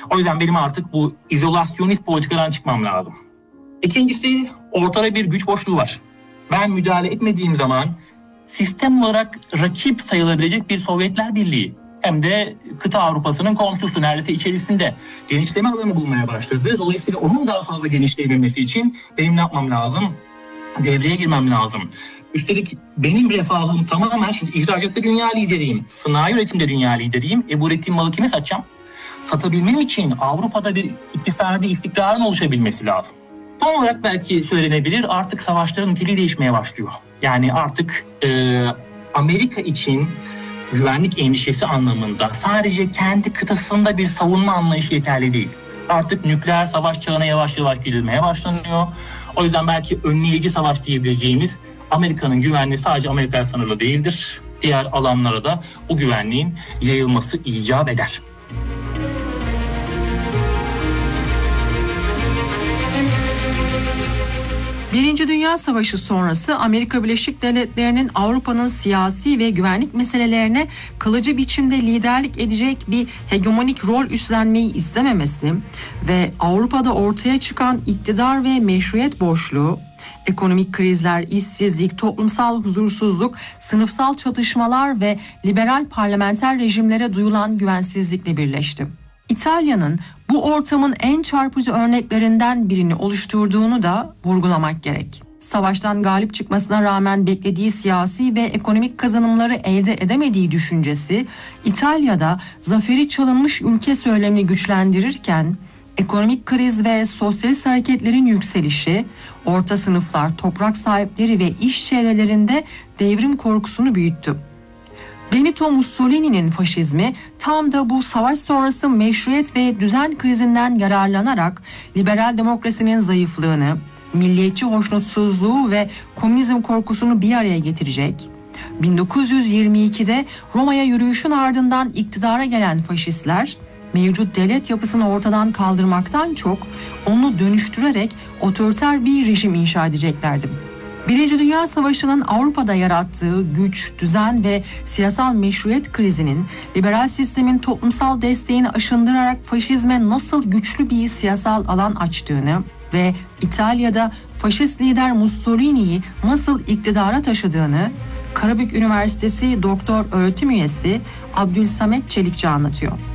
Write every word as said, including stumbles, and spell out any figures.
O yüzden benim artık bu izolasyonist politikadan çıkmam lazım. İkincisi, ortada bir güç boşluğu var. Ben müdahale etmediğim zaman sistem olarak rakip sayılabilecek bir Sovyetler Birliği, hem de kıta Avrupa'sının komşusu, neredeyse içerisinde genişleme alanı bulmaya başladı. Dolayısıyla onun daha fazla genişleyebilmesi için benim ne yapmam lazım? Devreye girmem lazım. Üstelik benim refahım tamamen, şimdi ihracatta dünya lideriyim, sanayi üretimde dünya lideriyim. E bu ürettiğim malı kime satacağım? Satabilmem için Avrupa'da bir iktisadi istikrarın oluşabilmesi lazım. Son olarak belki söylenebilir, artık savaşların niteliği değişmeye başlıyor. Yani artık e, Amerika için güvenlik endişesi anlamında sadece kendi kıtasında bir savunma anlayışı yeterli değil. Artık nükleer savaş çağına yavaş yavaş girilmeye başlanıyor. O yüzden belki önleyici savaş diyebileceğimiz Amerika'nın güvenliği sadece Amerika'ya sınırlı değildir. Diğer alanlara da bu güvenliğin yayılması icap eder. Birinci Dünya Savaşı sonrası Amerika Birleşik Devletleri'nin Avrupa'nın siyasi ve güvenlik meselelerine kalıcı biçimde liderlik edecek bir hegemonik rol üstlenmeyi istememesi ve Avrupa'da ortaya çıkan iktidar ve meşruiyet boşluğu, ekonomik krizler, işsizlik, toplumsal huzursuzluk, sınıfsal çatışmalar ve liberal parlamenter rejimlere duyulan güvensizlikle birleşti. İtalya'nın bu ortamın en çarpıcı örneklerinden birini oluşturduğunu da vurgulamak gerek. Savaştan galip çıkmasına rağmen beklediği siyasi ve ekonomik kazanımları elde edemediği düşüncesi, İtalya'da zaferi çalınmış ülke söylemini güçlendirirken, ekonomik kriz ve sosyalist hareketlerin yükselişi, orta sınıflar, toprak sahipleri ve iş çevrelerinde devrim korkusunu büyüttü. Benito Mussolini'nin faşizmi tam da bu savaş sonrası meşruiyet ve düzen krizinden yararlanarak liberal demokrasinin zayıflığını, milliyetçi hoşnutsuzluğu ve komünizm korkusunu bir araya getirecek. bin dokuz yüz yirmi ikide Roma'ya yürüyüşün ardından iktidara gelen faşistler, mevcut devlet yapısını ortadan kaldırmaktan çok onu dönüştürerek otoriter bir rejim inşa edeceklerdi. Birinci Dünya Savaşı'nın Avrupa'da yarattığı güç, düzen ve siyasal meşruiyet krizinin liberal sistemin toplumsal desteğini aşındırarak faşizme nasıl güçlü bir siyasal alan açtığını ve İtalya'da faşist lider Mussolini'yi nasıl iktidara taşıdığını Karabük Üniversitesi Doktor Öğretim Üyesi Abdülsamet Çelikçi anlatıyor.